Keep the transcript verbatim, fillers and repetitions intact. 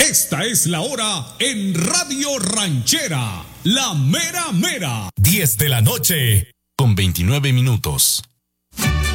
Esta es la hora en Radio Ranchera, la mera mera. diez de la noche, con veintinueve minutos.